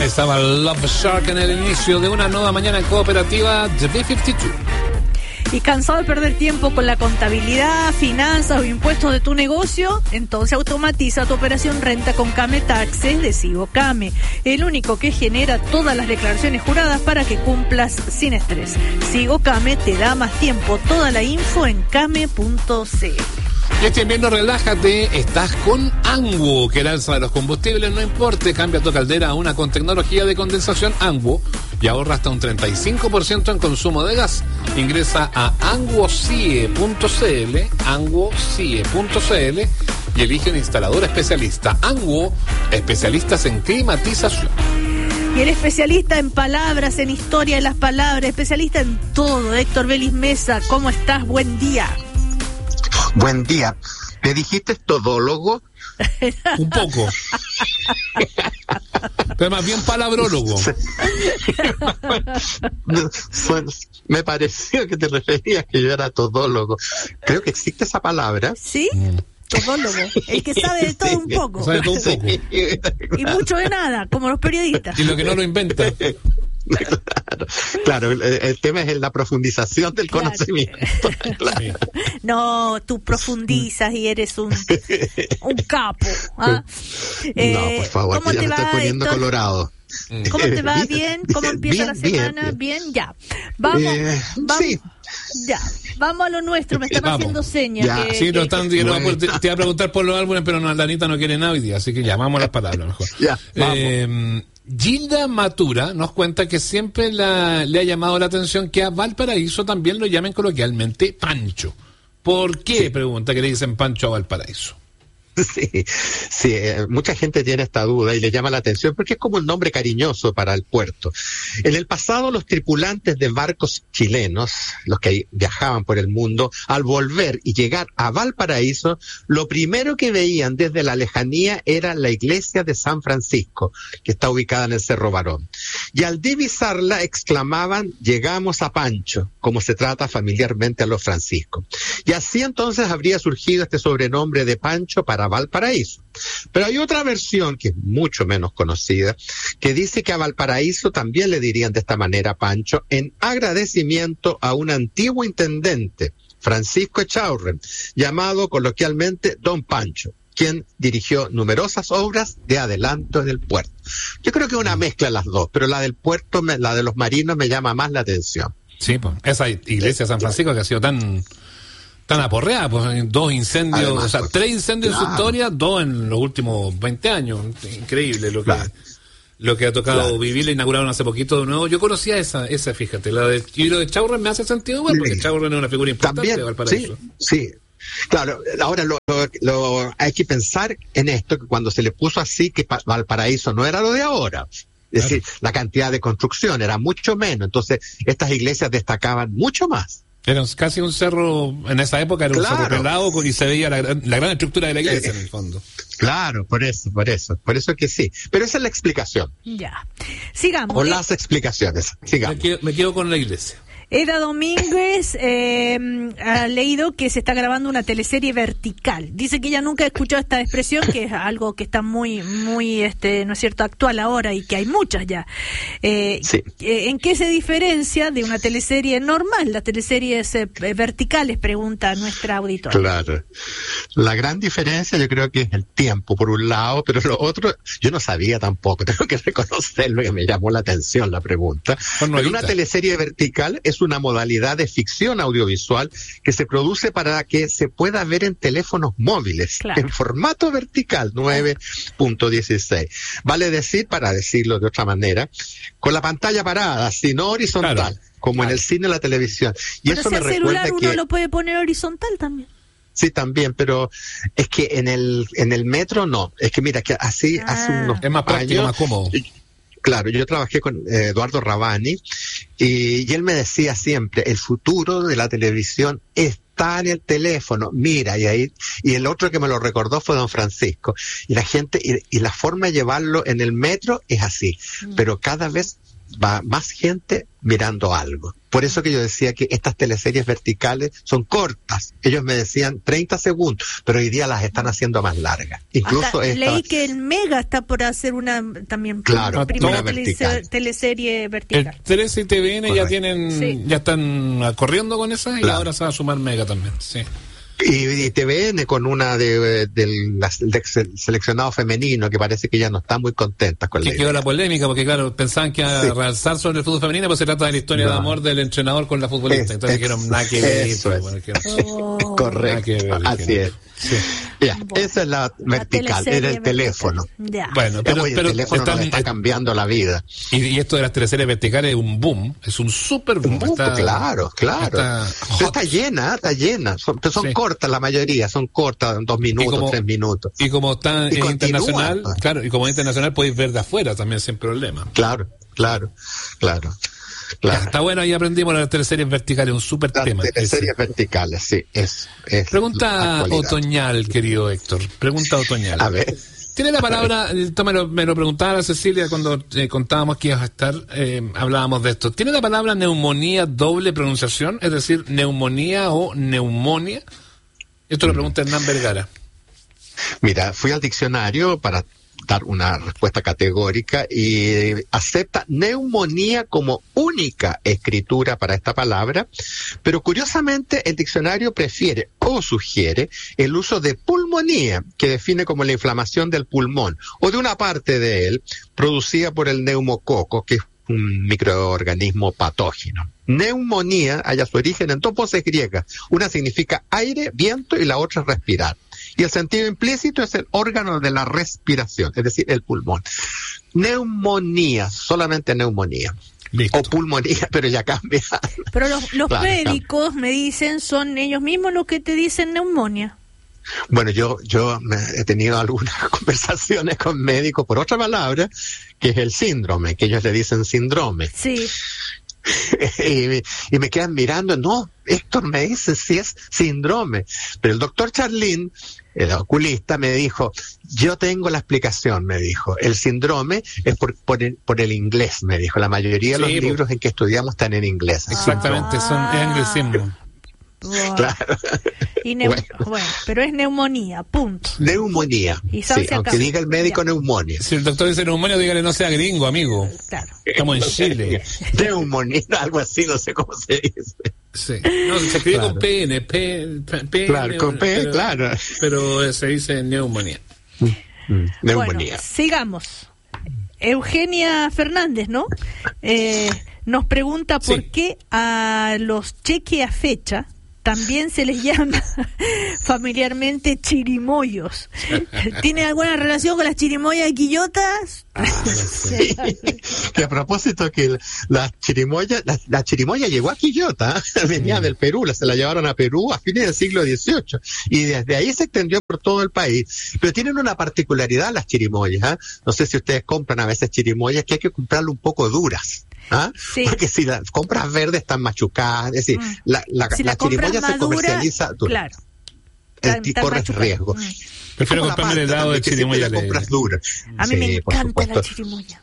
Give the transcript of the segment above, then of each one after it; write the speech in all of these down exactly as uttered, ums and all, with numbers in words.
Estaba Love Shark en el inicio de una nueva mañana en cooperativa de B cincuenta y dos. ¿Y cansado de perder tiempo con la contabilidad, finanzas o impuestos de tu negocio? Entonces automatiza tu operación renta con Came Taxes de Sigo Came, el único que genera todas las declaraciones juradas para que cumplas sin estrés. Sigo Came te da más tiempo. Toda la info en came punto c l. Y este invierno relájate, estás con Anwo, que el alza de los combustibles no importe, cambia tu caldera a una con tecnología de condensación Anwo y ahorra hasta un treinta y cinco por ciento en consumo de gas. Ingresa a anwocie punto c l, anwocie punto c l y elige un instalador especialista. Anwo, especialistas en climatización. Y el especialista en palabras, en historia de las palabras, especialista en todo, Héctor Vélez Mesa, ¿cómo estás? Buen día. Buen día. ¿Me dijiste todólogo? Un poco. Pero más bien palabrólogo. Me pareció que te referías que yo era todólogo. Creo que existe esa palabra. ¿Sí? Mm. Todólogo. El que sabe de todo un poco. Sabe todo un poco. Y mucho de nada, como los periodistas. Y lo que no lo inventa. Claro, claro el, el tema es la profundización del claro. conocimiento. Claro. No, tú profundizas y eres un, un capo. ¿Ah? Eh, no, por favor, ¿cómo ya te me va, estoy poniendo Héctor? Colorado. ¿Cómo te va? ¿Bien? ¿Cómo empieza bien, la semana? Bien, bien. bien, ya. Vamos, eh, vamos. Sí. Ya, vamos a lo nuestro, me están vamos. haciendo señas. Ya. Que, Sí, no que... están, te, te iba a preguntar por los álbumes, pero no, la Anita no quiere nada hoy día, así que llamamos las palabras mejor. Ya, vamos. Eh, Gilda Matura nos cuenta que siempre la, le ha llamado la atención que a Valparaíso también lo llamen coloquialmente Pancho. ¿Por qué? Sí. Pregunta que le dicen Pancho a Valparaíso. Sí, sí, eh, mucha gente tiene esta duda y le llama la atención porque es como un nombre cariñoso para el puerto. En el pasado, los tripulantes de barcos chilenos, los que viajaban por el mundo, al volver y llegar a Valparaíso, lo primero que veían desde la lejanía era la iglesia de San Francisco, que está ubicada en el Cerro Barón. Y al divisarla exclamaban, llegamos a Pancho, como se trata familiarmente a los franciscos. Y así entonces habría surgido este sobrenombre de Pancho para Valparaíso. Pero hay otra versión que es mucho menos conocida, que dice que a Valparaíso también le dirían de esta manera Pancho en agradecimiento a un antiguo intendente, Francisco Echaurren, llamado coloquialmente Don Pancho, quien dirigió numerosas obras de adelanto en el puerto. Yo creo que es una mezcla de las dos, pero la del puerto, me, la de los marinos me llama más la atención. Sí, pues esa iglesia de San Francisco que ha sido tan... tan aporreada, pues dos incendios, Además, o sea, pues, tres incendios claro. en su historia, dos en los últimos veinte años. Increíble lo que claro. lo que ha tocado claro. vivir. La inauguraron hace poquito de nuevo. Yo conocía esa, esa fíjate, la de, y lo de Chaurren me hace sentido igual, porque sí. Chaurren es una figura importante También, de Valparaíso. Sí, sí. Claro, ahora lo, lo, lo, hay que pensar en esto, que cuando se le puso así, que Valparaíso no era lo de ahora. Es claro. decir, la cantidad de construcción era mucho menos, entonces estas iglesias destacaban mucho más. Era casi un cerro, en esa época era claro. un cerro pelado y se veía la, la gran estructura de la iglesia eh, en el fondo. Claro, por eso, por eso, por eso que sí. Pero esa es la explicación. Ya, sigamos. O ¿eh? las explicaciones, sigamos. Me quedo, me quedo con la iglesia. Eda Domínguez eh, ha leído que se está grabando una teleserie vertical. Dice que ella nunca ha escuchado esta expresión, que es algo que está muy, muy, este, no es cierto, actual ahora y que hay muchas ya. Eh, sí. ¿En qué se diferencia de una teleserie normal? Las teleseries eh, verticales, pregunta nuestra auditora. Claro. La gran diferencia yo creo que es el tiempo, por un lado, pero lo otro, yo no sabía tampoco, tengo que reconocerlo, que me llamó la atención la pregunta. Pero una teleserie vertical es una modalidad de ficción audiovisual que se produce para que se pueda ver en teléfonos móviles, claro. en formato vertical nueve punto dieciséis. Vale decir, para decirlo de otra manera, con la pantalla parada, sino horizontal, claro. como claro. en el cine o la televisión. Y pero eso si me el recuerda celular que uno lo puede poner horizontal también. Sí, también, pero es que en el en el metro no. Es que mira, que así ah. hace unos es más práctico, años, más cómodo. Claro, yo trabajé con eh, Eduardo Rabani y, y él me decía siempre, el futuro de la televisión está en el teléfono, mira, y ahí, y el otro que me lo recordó fue don Francisco, y la gente, y, y la forma de llevarlo en el metro es así, mm. pero cada vez va más gente mirando algo. Por eso que yo decía que estas teleseries verticales son cortas. Ellos me decían treinta segundos, pero hoy día las están haciendo más largas. Incluso Hasta esta... leí que el Mega está por hacer una también claro, primera una telese- teleserie vertical. El trece y T V N ya tienen, sí. ya están corriendo con esa y claro. ahora se va a sumar Mega también, sí. Y, y T V N con una de, del de seleccionado femenino que parece que ya no está muy contenta con que la quedó idea. la polémica porque claro, pensaban que iba a Sí. realzar sobre el fútbol femenino, pues se trata de la historia No. de amor del entrenador con la futbolista. Es- Entonces es- dijeron nada que ver. eso es. Bueno, dijeron, Oh. Correcto, nada que ver, así dijeron. es. Sí. Ya, Bueno, esa es la vertical, teleserie era el teléfono. vertical. Ya. Bueno, pero, Oye, pero el teléfono están- nos está cambiando la vida. y, y esto de las teleseries verticales es un boom, es un super boom. Un poco, Está- claro, claro. está Pero hot. está llena, está llena. Son, pero son Sí. cortas la mayoría, son cortas, dos minutos, como- tres minutos. Y como está Y en continúa, internacional, pues. claro, y como es internacional podéis ver de afuera también sin problema. Claro, claro, claro, Ya, claro. está bueno, ahí aprendimos las teleseries verticales, un super Las tema. teleseries ese. verticales, sí, es. es la Pregunta actualidad. otoñal, querido Héctor. Pregunta otoñal. A ver. Tiene la palabra, esto me lo, me lo preguntaba la Cecilia cuando eh, contábamos que ibas a estar, eh, hablábamos de esto. ¿Tiene la palabra neumonía doble pronunciación? Es decir, neumonía o neumonía. Esto lo pregunta Hernán Vergara. Mira, fui al diccionario para dar una respuesta categórica y acepta neumonía como única escritura para esta palabra, pero curiosamente el diccionario prefiere o sugiere el uso de pulmonía, que define como la inflamación del pulmón o de una parte de él producida por el neumococo, que es un microorganismo patógeno. Neumonía halla su origen en dos voces griegas. Una significa aire, viento y la otra es respirar. Y el sentido implícito es el órgano de la respiración, es decir, el pulmón. Neumonía, solamente neumonía. Listo. O pulmonía, pero ya cambia. Pero los, los Claro, médicos me dicen, son ellos mismos los que te dicen neumonía. Bueno, yo, yo me- he tenido algunas conversaciones con médicos por otra palabra, que es el síndrome, que ellos le dicen síndrome. Sí. y, me- y me quedan mirando, no, Héctor me dice si es síndrome. Pero el doctor Charlín, el oculista, me dijo, yo tengo la explicación, me dijo. El síndrome es por, por, el, por el inglés, me dijo. La mayoría de los Sí, po. libros en que estudiamos están en inglés. Exactamente, son es anglicismo. Wow. Claro. Y neu- Bueno. bueno, pero es neumonía, punto. Neumonía. Y Sí, sabes aunque acá. diga el médico Ya. neumonía. Si el doctor dice neumonía, dígale no sea gringo, amigo. Claro. Estamos en Chile. Neumonía, algo así, no sé cómo se dice. Sí. No, se escribe Claro. con P N, P, P, P- Claro, con P, pero- claro. Pero eh, se dice neumonía. Neumonía. Bueno, sigamos. Eugenia Fernández, ¿no? Eh, nos pregunta por Sí. qué a los cheques a fecha también se les llama familiarmente chirimoyos. ¿Tiene alguna relación con las chirimoyas de Quillotas? Sí. Que a propósito que la chirimoya, la, la chirimoya llegó a Quillota, ¿eh? Venía del Perú, la, se la llevaron a Perú a fines del siglo dieciocho y desde ahí se extendió por todo el país. Pero tienen una particularidad las chirimoyas, ¿eh? No sé si ustedes compran a veces chirimoyas que hay que comprarlas un poco duras. ¿Ah? Sí. Porque si las compras verdes están machucadas, es decir, Mm. la, la, Si la la compras chirimoya se madura, comercializa dura. claro. El Tan- ti- tan corres machucada. riesgo. Mm. Prefiero Como la comprarme el palta helado de también, que siempre chirimoya la alegre. compras dura. A mí me Sí, por encanta la supuesto. chirimoya.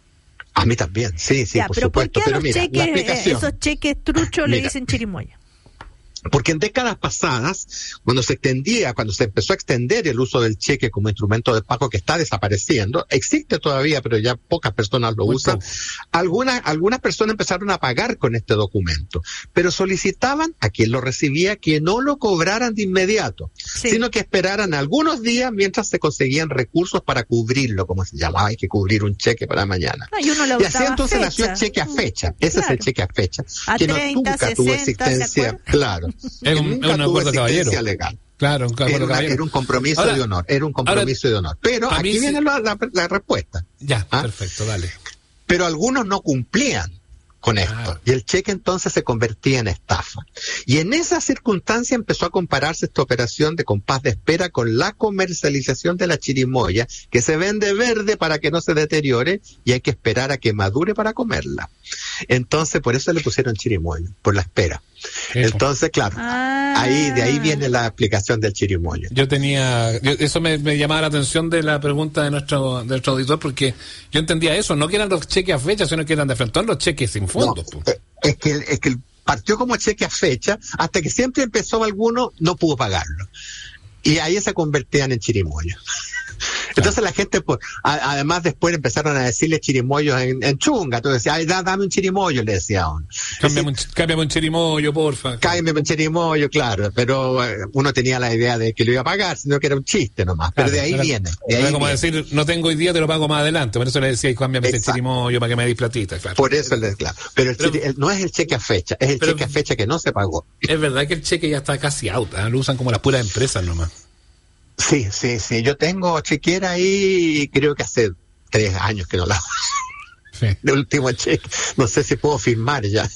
A mí también, sí, sí, Ya, por pero ¿por supuesto. qué a Pero los mira, la cheques, eh, explicación. esos cheques truchos le Mira. dicen chirimoya? Porque en décadas pasadas, cuando se extendía, cuando se empezó a extender el uso del cheque como instrumento de pago que está desapareciendo, existe todavía, pero ya pocas personas lo Muy usan, poco. algunas, algunas personas empezaron a pagar con este documento, pero solicitaban a quien lo recibía que no lo cobraran de inmediato, Sí. sino que esperaran algunos días mientras se conseguían recursos para cubrirlo, como se llamaba, hay que cubrir un cheque para mañana. No, y uno lo Y así usaba a entonces fecha. nació el cheque a fecha. Ese es Claro. el cheque a fecha. A que treinta, no, nunca tuvo sesenta, ¿se existencia, acuerdan? claro. Es que un, nunca es un tuvo acuerdo existencia caballero. legal. Claro, un acuerdo Era, una- caballero. era un compromiso Ahora- de honor. Era un compromiso de honor. Pero a mí aquí sí- viene la, la- la respuesta. Ya, ¿Ah? perfecto, dale. Pero algunos no cumplían con esto. Claro. Y el cheque entonces se convertía en estafa. Y en esa circunstancia empezó a compararse esta operación de compás de espera con la comercialización de la chirimoya, que se vende verde para que no se deteriore y hay que esperar a que madure para comerla. Entonces, por eso le pusieron chirimoyo, por la espera. Eso. Entonces, claro, ah. ahí de ahí viene la explicación del chirimoyo. Yo tenía, yo, eso me, me llamaba la atención de la pregunta de nuestro, de nuestro auditor, porque yo entendía eso, no que eran los cheques a fecha, sino que eran de frente los cheques sin fondos. No, es que, es que partió como cheque a fecha, hasta que siempre empezó alguno, no pudo pagarlo. Y ahí se convertían en chirimoyos. Entonces la gente, pues, a, además después empezaron a decirle chirimoyos en, en chunga. Entonces decía, ay, da, dame un chirimoyo, le decía uno. Cámbiame un, cámbiame un chirimoyo, porfa. Cámbiame un chirimoyo, claro. Pero eh, uno tenía la idea de que lo iba a pagar, sino que era un chiste nomás. Pero claro, de ahí era, viene. De ahí era como viene. decir, no tengo hoy día, te lo pago más adelante. Por eso le decía, cámbiame el chirimoyo para que me des platita. Claro. Por eso, le, claro. Pero, el pero chiri, el, no es el cheque a fecha, es el pero, cheque a fecha que no se pagó. Es verdad que el cheque ya está casi out, ¿eh? Lo usan como las puras empresas nomás. Sí, sí, sí. Yo tengo chequera ahí, creo que hace tres años que no la uso. Sí. El último cheque. No sé si puedo firmar ya.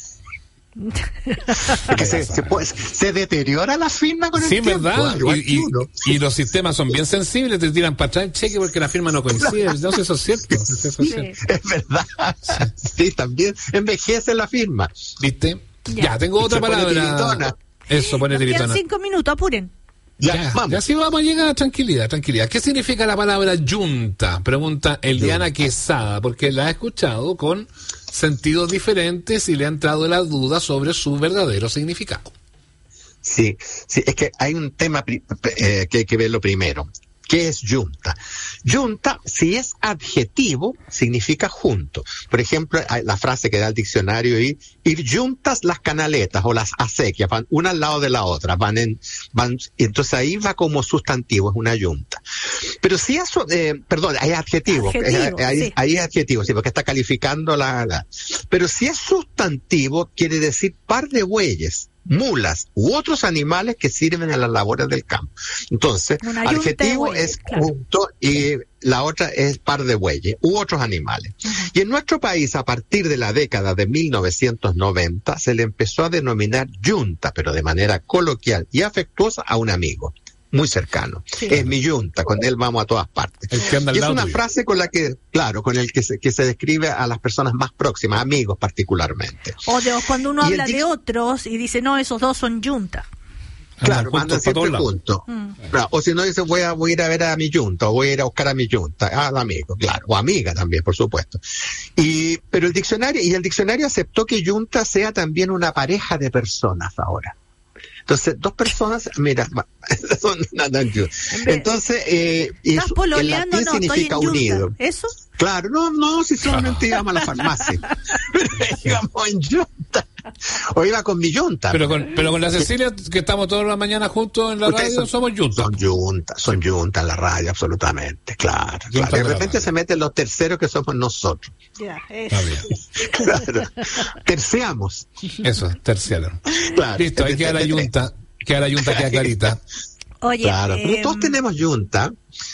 Porque se, se, puede, se deteriora la firma con el sí, tiempo. ¿verdad? Y, y, y los sistemas son bien sensibles, te tiran para atrás el cheque porque la firma no coincide. No sé, eso es cierto. Eso es, sí, cierto. Es verdad. Sí. Sí, también envejece la firma. ¿Viste? Ya, ya tengo otra palabra. Tiritona. Eso, pone tiritona. Cinco minutos, apuren. Ya, ya, vamos. Ya sí vamos a llegar a tranquilidad, tranquilidad. ¿Qué significa la palabra yunta? Pregunta Eliana Quesada, porque la ha escuchado con sentidos diferentes y le ha entrado la duda sobre su verdadero significado. Sí, sí, es que hay un tema eh, que hay que verlo primero. ¿Qué es yunta? Yunta, si es adjetivo, significa junto. Por ejemplo, hay la frase que da el diccionario y ir juntas las canaletas o las acequias, van una al lado de la otra, van en, van, entonces ahí va como sustantivo, es una yunta. Pero si eso, eh, perdón, hay adjetivo, adjetivo eh, hay, sí. hay adjetivo, sí, porque está calificando la, la, pero si es sustantivo, quiere decir par de bueyes, mulas u otros animales que sirven a las labores del campo. Entonces, adjetivo bueyes, es claro. Junto y la otra es par de bueyes u otros animales. Uh-huh. Y en nuestro país, a partir de la década de mil novecientos noventa, se le empezó a denominar yunta, pero de manera coloquial y afectuosa a un amigo muy cercano. Sí. Es mi yunta, con él vamos a todas partes. El que anda al y es una tuyo. frase con la que, claro, con el que se, que se describe a las personas más próximas, amigos particularmente. O de, cuando uno habla de otros y dice, no, esos dos son yunta. Claro, mandan siempre juntos. Mm. Claro, o si no dice, voy a, voy a ir a ver a mi yunta, o voy a ir a buscar a mi yunta, al amigo, claro, o amiga también, por supuesto. Y, pero el diccionario, y el diccionario aceptó que yunta sea también una pareja de personas ahora. Entonces, dos personas, mira, son nada. Entonces, eh, ¿estás eso, pololeando? ¿qué no, significa estoy en unido? ¿Eso? Claro, no, no, si solamente íbamos a la farmacia. Pero íbamos en yunta. O iba con mi yunta. Pero con, pero con la Cecilia, que estamos todas las mañanas juntos en la radio, son, somos yunta. Son yunta, son yunta en la radio, absolutamente, claro. claro. De repente se meten los terceros que somos nosotros. Ya, eso. Claro. Terciamos. Eso, terciaron. Claro. Listo, ahí queda la yunta, queda la yunta, queda clarita. Oye, claro, eh, pero todos tenemos yunta.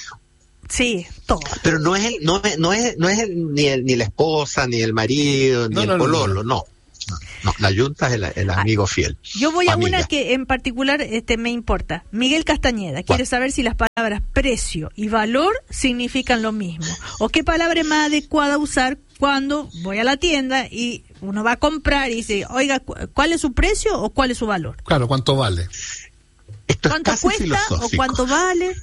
Sí, todo. Pero no es el, no es, no es, no es el, ni el, ni la esposa, ni el marido, ni no, el no, pololo, no. no. No, no, la yunta es el, el amigo fiel. Yo voy a amiga. Una que en particular este me importa. Miguel Castañeda quiere saber si las palabras precio y valor significan lo mismo. O qué palabra es más adecuada usar cuando voy a la tienda y uno va a comprar y dice, oiga, ¿cuál es su precio o cuál es su valor? Claro, ¿cuánto vale? Esto ¿Cuánto es casi cuesta filosófico. o cuánto vale?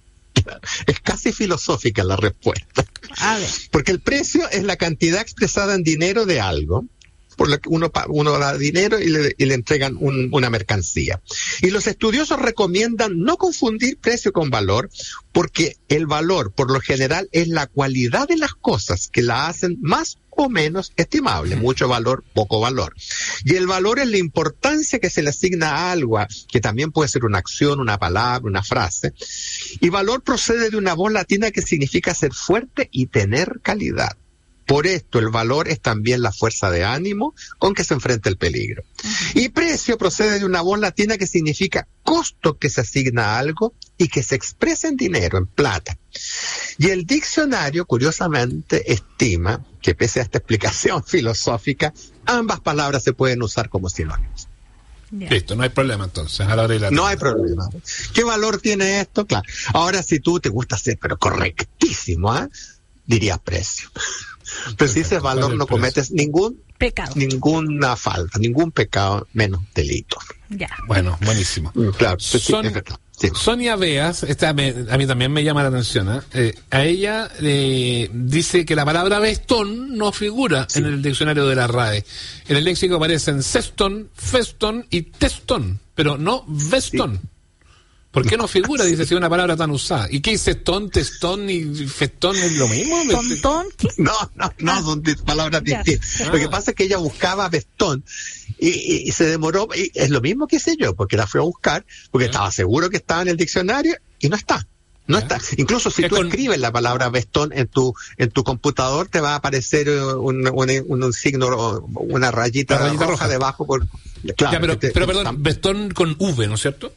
Es casi filosófica la respuesta. A ver. Porque el precio es la cantidad expresada en dinero de algo, por lo que uno, uno da dinero y le, y le entregan un, una mercancía. Y los estudiosos recomiendan no confundir precio con valor, porque el valor, por lo general, es la cualidad de las cosas que la hacen más o menos estimable, mucho valor, poco valor. Y el valor es la importancia que se le asigna a algo, que también puede ser una acción, una palabra, una frase. Y valor procede de una voz latina que significa ser fuerte y tener calidad. Por esto, el valor es también la fuerza de ánimo con que se enfrenta el peligro. Uh-huh. Y precio procede de una voz latina que significa costo que se asigna a algo y que se expresa en dinero, en plata. Y el diccionario, curiosamente, estima que pese a esta explicación filosófica, ambas palabras se pueden usar como sinónimos. Yeah. Listo, no hay problema entonces. A la hora de la no hay problema. ¿Qué valor tiene esto? Claro. Ahora, si tú te gusta ser, pero correctísimo, ¿eh? dirías precio. Pero si dices valor, no cometes ningún Pecado. Ninguna falta, ningún pecado, menos delito. Ya. Bueno, buenísimo. Mm, Claro, sí, Son- es verdad. Sí. Sonia Beas, esta me- a mí también me llama la atención, ¿eh? Eh, a ella eh, dice que la palabra vestón no figura en el diccionario de la R A E. En el léxico aparecen cestón, festón y testón, pero no vestón. ¿Por qué no figura? Dice, si es una palabra tan usada. ¿Y qué dice testón, testón y festón es lo mismo? Tontón, ¿qué? No, no, no, Ah. son dis- palabras Ya. distintas. Ah. Lo que pasa es que ella buscaba vestón y, y- y se demoró, y es lo mismo que hice yo, porque la fui a buscar, porque Ya. estaba seguro que estaba en el diccionario y no está. No Ya. está. Incluso si Es tú con- escribes la palabra vestón en tu en tu computador, te va a aparecer eh, un, un, un- un signo, una rayita, La rayita roja, roja. debajo. Por, claro, Ya, pero, que te- pero perdón, vestón con V, ¿no es cierto?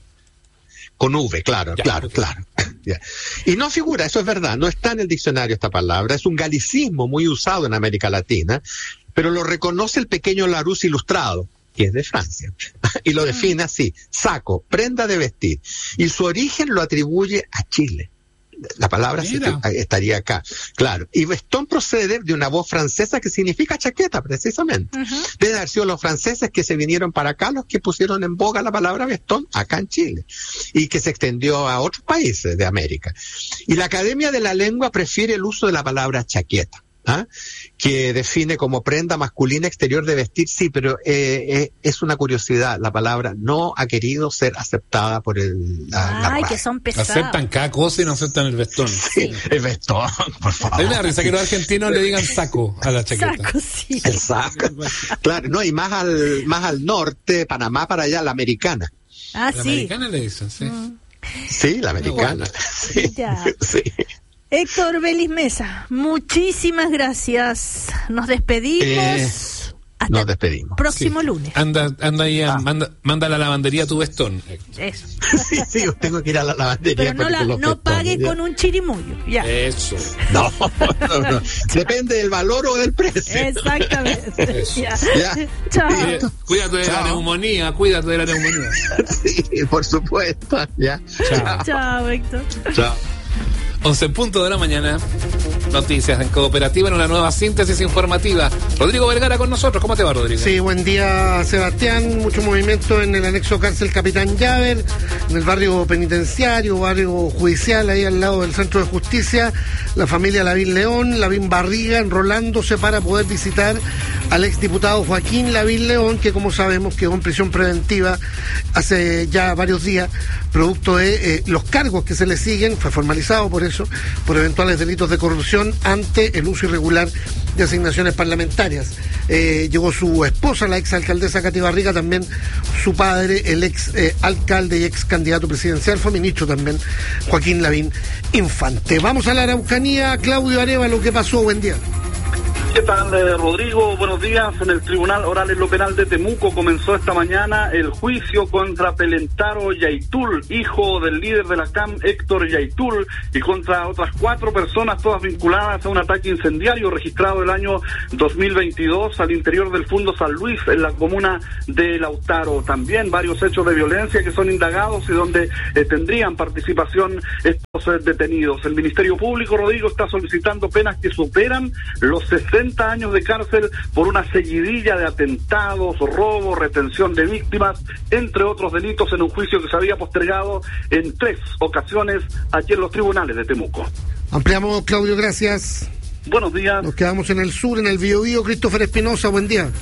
Con V, claro, Ya, claro, ok. claro. Ya. Y no figura, eso es verdad, no está en el diccionario esta palabra, es un galicismo muy usado en América Latina, pero lo reconoce el pequeño Larousse Ilustrado, que es de Francia, y lo define así: saco, prenda de vestir, y su origen lo atribuye a Chile. La palabra sí Mira. que estaría acá, claro. Y vestón procede de una voz francesa que significa chaqueta, precisamente. Ujú. Deben haber sido los franceses que se vinieron para acá los que pusieron en boga la palabra vestón acá en Chile y que se extendió a otros países de América. Y la Academia de la Lengua prefiere el uso de la palabra chaqueta, ¿ah? Que define como prenda masculina exterior de vestir, sí, pero eh, eh, es una curiosidad, la palabra no ha querido ser aceptada por el la, la Ay, R A E. que son pesados. Aceptan cada cosa y no aceptan el vestón. Sí, el vestón, por favor. A mí me da risa que los argentinos le digan saco a la chaqueta. Saco, sí. El saco. Claro, no, y más al más al norte, Panamá para allá, la americana. Ah, La sí. americana le dicen, sí. Mm. Sí, la americana. Sí, Ya. sí. Héctor Vélez Mesa, muchísimas gracias. Nos despedimos. Eh, Hasta Nos el despedimos. próximo Sí. lunes. Anda, anda ahí, a- Ah. manda, manda a la lavandería tu vestón. Eso. Sí, sí, yo tengo que ir a la lavandería. Pero no, para la, que los no vestones, pague ya. con un chirimullo. Ya. Eso. No, no, no. Depende del valor o del precio. Exactamente. Eso. Ya. Ya. Chao. Cuida- Cuídate de la Chao. neumonía, cuídate de la neumonía. Sí, por supuesto. Ya. Chao. Chao, Héctor. Chao. once en punto de la mañana. Noticias en Cooperativa en una nueva síntesis informativa. Rodrigo Vergara con nosotros. ¿Cómo te va, Rodrigo? Sí, buen día, Sebastián. Mucho movimiento en el anexo cárcel Capitán Llaver, en el barrio penitenciario, barrio judicial, ahí al lado del Centro de Justicia. La familia Lavín León, Lavín Barriga, enrolándose para poder visitar al exdiputado Joaquín Lavín León, que como sabemos quedó en prisión preventiva hace ya varios días, producto de eh, los cargos que se le siguen, fue formalizado por eso, por eventuales delitos de corrupción ante el uso irregular de asignaciones parlamentarias. Eh, llegó su esposa, la ex alcaldesa Katy Barriga, también su padre, el ex eh, alcalde y ex candidato presidencial, fue ministro también, Joaquín Lavín Infante. Vamos a la Araucanía, Claudio Arevalo, ¿qué pasó? Buen día. ¿Qué tal, eh, Rodrigo? Buenos días. En el Tribunal Oral en lo Penal de Temuco comenzó esta mañana el juicio contra Pelentaro Yaitul, hijo del líder de la C A M, Héctor Yaitul, y contra otras cuatro personas, todas vinculadas a un ataque incendiario registrado el año dos mil veintidós al interior del Fundo San Luis, en la comuna de Lautaro. También varios hechos de violencia que son indagados y donde eh, tendrían participación estos eh, detenidos. El Ministerio Público, Rodrigo, está solicitando penas que superan los sesenta años de cárcel por una seguidilla de atentados, robos, retención de víctimas, entre otros delitos, en un juicio que se había postergado en tres ocasiones aquí en los tribunales de Temuco. Ampliamos, Claudio, gracias. Buenos días. Nos quedamos en el sur, en el Biobío. Christopher Espinosa, buen día.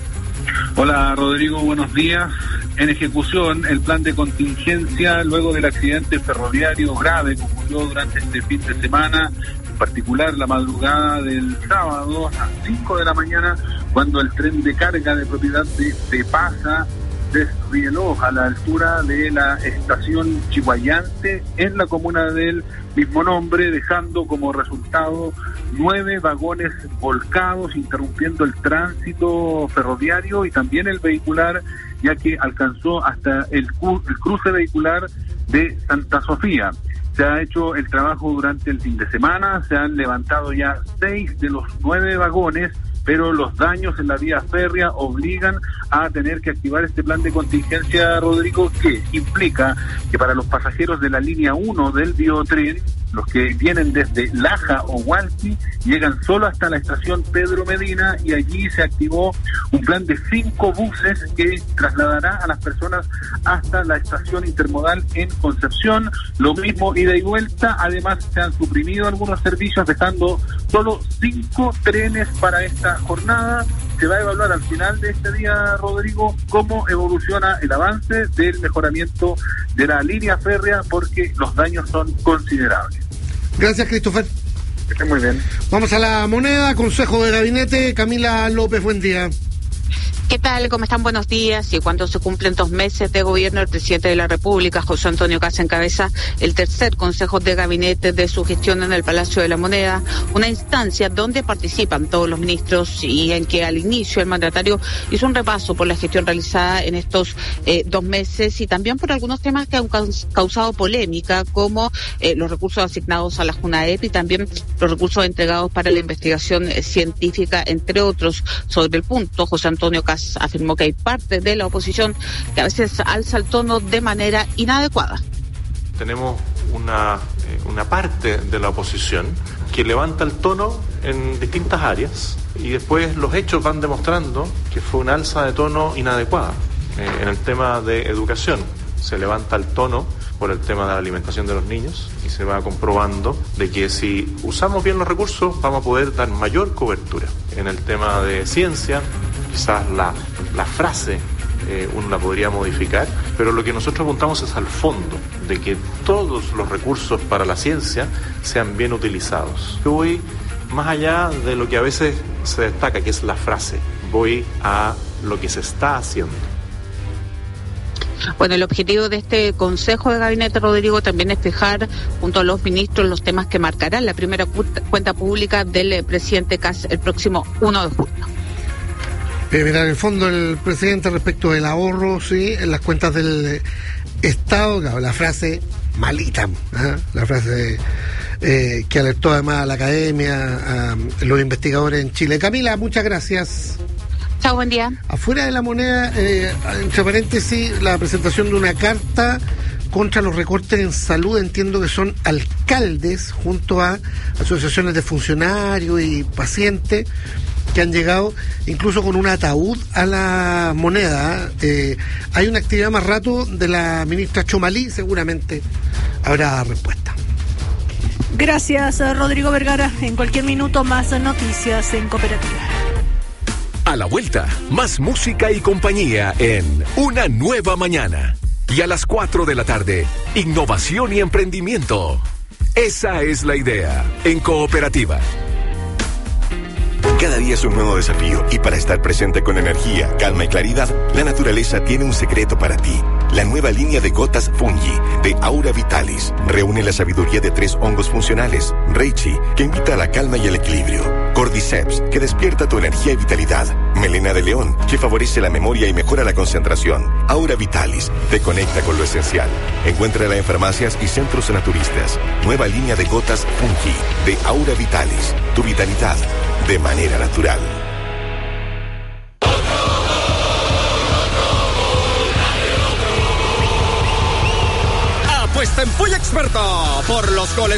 Hola Rodrigo, buenos días. En ejecución el plan de contingencia luego del accidente ferroviario grave que ocurrió durante este fin de semana, en particular la madrugada del sábado a las cinco de la mañana, cuando el tren de carga de propiedad de Tepasa desvieló a la altura de la estación Chihuayante en la comuna del mismo nombre, dejando como resultado nueve vagones volcados, interrumpiendo el tránsito ferroviario y también el vehicular, ya que alcanzó hasta el, cu- el cruce vehicular de Santa Sofía. Se ha hecho el trabajo durante el fin de semana, se han levantado ya seis de los nueve vagones, pero los daños en la vía férrea obligan a tener que activar este plan de contingencia, Rodrigo, que implica que para los pasajeros de la línea uno del biotren Los que vienen desde Laja o Hualqui llegan solo hasta la estación Pedro Medina y allí se activó un plan de cinco buses que trasladará a las personas hasta la estación intermodal en Concepción. Lo mismo ida y vuelta. Además se han suprimido algunos servicios, dejando solo cinco trenes para esta jornada. Se va a evaluar al final de este día, Rodrigo, cómo evoluciona el avance del mejoramiento de la línea férrea, porque los daños son considerables. Gracias, Christopher. Que esté muy bien. Vamos a la moneda, Consejo de Gabinete. Camila López, buen día. ¿Qué tal? ¿Cómo están? Buenos días. Y cuando se cumplen dos meses de gobierno, el presidente de la República, José Antonio Kast, encabeza el tercer Consejo de Gabinete de su gestión en el Palacio de la Moneda, una instancia donde participan todos los ministros y en que al inicio el mandatario hizo un repaso por la gestión realizada en estos eh, dos meses y también por algunos temas que han causado polémica, como eh, los recursos asignados a la JUNAEP y también los recursos entregados para la investigación eh, científica, entre otros. Sobre el punto, José Antonio Kast afirmó que hay parte de la oposición que a veces alza el tono de manera inadecuada. Tenemos una, eh, una parte de la oposición que levanta el tono en distintas áreas y después los hechos van demostrando que fue una alza de tono inadecuada. Eh, en el tema de educación se levanta el tono por el tema de la alimentación de los niños y se va comprobando de que si usamos bien los recursos vamos a poder dar mayor cobertura. En el tema de ciencia, quizás la, la frase eh, uno la podría modificar, pero lo que nosotros apuntamos es al fondo, de que todos los recursos para la ciencia sean bien utilizados. Yo voy más allá de lo que a veces se destaca, que es la frase, voy a lo que se está haciendo. Bueno, el objetivo de este Consejo de Gabinete, Rodrigo, también es fijar junto a los ministros los temas que marcarán la primera cu- cuenta pública del eh, presidente Kast el próximo uno de junio. Eh, mira, en el fondo el presidente respecto del ahorro, sí, en las cuentas del eh, Estado, claro, la frase malita, ¿eh? la frase eh, que alertó además a la academia, a los investigadores en Chile. Camila, muchas gracias. Chao, buen día. Afuera de la moneda, eh, entre paréntesis, la presentación de una carta contra los recortes en salud. Entiendo que son alcaldes junto a asociaciones de funcionarios y pacientes que han llegado incluso con un ataúd a la moneda. Eh, hay una actividad más rato de la ministra Chomalí, seguramente habrá respuesta. Gracias, Rodrigo Vergara. En cualquier minuto más noticias en Cooperativa. A la vuelta, más música y compañía en Una Nueva Mañana. Y a las cuatro de la tarde, innovación y emprendimiento. Esa es la idea en Cooperativa. Cada día es un nuevo desafío y para estar presente con energía, calma y claridad, la naturaleza tiene un secreto para ti. La nueva línea de gotas Fungi de Aura Vitalis reúne la sabiduría de tres hongos funcionales. Reishi, que invita a la calma y el equilibrio. Cordyceps, que despierta tu energía y vitalidad. Melena de león, que favorece la memoria y mejora la concentración. Aura Vitalis, te conecta con lo esencial. Encuéntrala en farmacias y centros naturistas. Nueva línea de gotas Fungi de Aura Vitalis. Tu vitalidad de manera natural. Apuesta en Full Experto por los goles